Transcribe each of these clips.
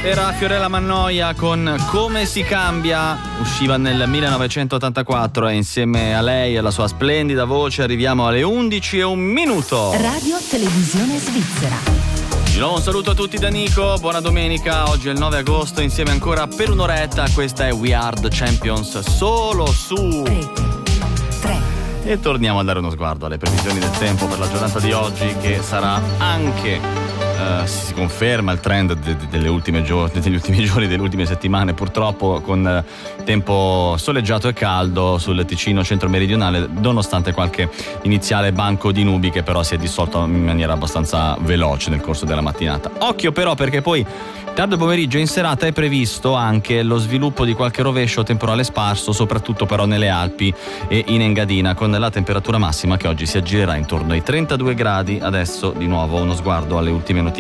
Era Fiorella Mannoia con Come si cambia, usciva nel 1984 e insieme a lei e alla sua splendida voce arriviamo alle 11:01. Radio Televisione Svizzera. Di nuovo un saluto a tutti da Nico, buona domenica, oggi è il 9 agosto, insieme ancora per un'oretta, questa è We Are The Champions, solo su Rete 3. E torniamo a dare uno sguardo alle previsioni del tempo per la giornata di oggi, che sarà anche si conferma il trend degli ultimi giorni, delle ultime settimane, purtroppo con tempo soleggiato e caldo sul Ticino centro-meridionale, nonostante qualche iniziale banco di nubi che però si è dissolto in maniera abbastanza veloce nel corso della mattinata. Occhio però, perché poi tardo pomeriggio e in serata è previsto anche lo sviluppo di qualche rovescio temporale sparso, soprattutto però nelle Alpi e in Engadina, con la temperatura massima che oggi si aggirerà intorno ai 32 gradi. Adesso di nuovo uno sguardo alle ultime notizie.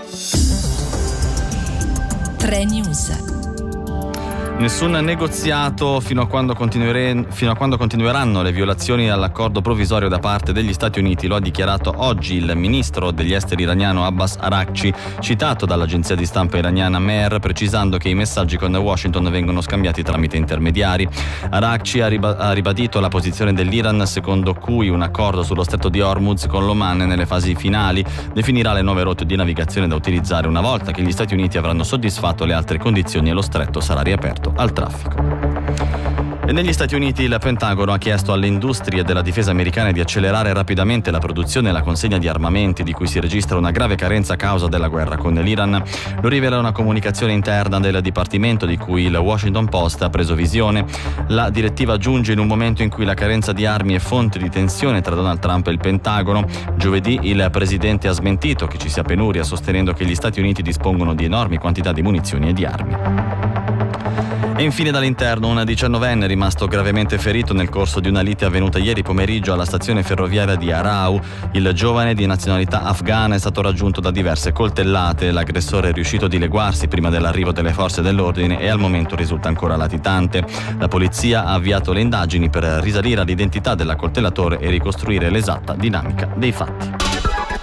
3 News. Nessun negoziato fino a quando continueranno le violazioni all'accordo provvisorio da parte degli Stati Uniti, lo ha dichiarato oggi il ministro degli esteri iraniano Abbas Araghchi, citato dall'agenzia di stampa iraniana Mehr, precisando che i messaggi con Washington vengono scambiati tramite intermediari. Araghchi ha ribadito la posizione dell'Iran, secondo cui un accordo sullo stretto di Hormuz con l'Oman nelle fasi finali definirà le nuove rotte di navigazione da utilizzare una volta che gli Stati Uniti avranno soddisfatto le altre condizioni e lo stretto sarà riaperto al traffico. E negli Stati Uniti il Pentagono ha chiesto alle industrie della difesa americane di accelerare rapidamente la produzione e la consegna di armamenti, di cui si registra una grave carenza a causa della guerra con l'Iran. Lo rivela una comunicazione interna del Dipartimento, di cui il Washington Post ha preso visione. La direttiva giunge in un momento in cui la carenza di armi è fonte di tensione tra Donald Trump e il Pentagono. Giovedì il presidente ha smentito che ci sia penuria, sostenendo che gli Stati Uniti dispongono di enormi quantità di munizioni e di armi. E infine dall'interno, un 19enne rimasto gravemente ferito nel corso di una lite avvenuta ieri pomeriggio alla stazione ferroviaria di Arau. Il giovane di nazionalità afghana è stato raggiunto da diverse coltellate. L'aggressore è riuscito a dileguarsi prima dell'arrivo delle forze dell'ordine e al momento risulta ancora latitante. La polizia ha avviato le indagini per risalire all'identità dell'accoltellatore e ricostruire l'esatta dinamica dei fatti.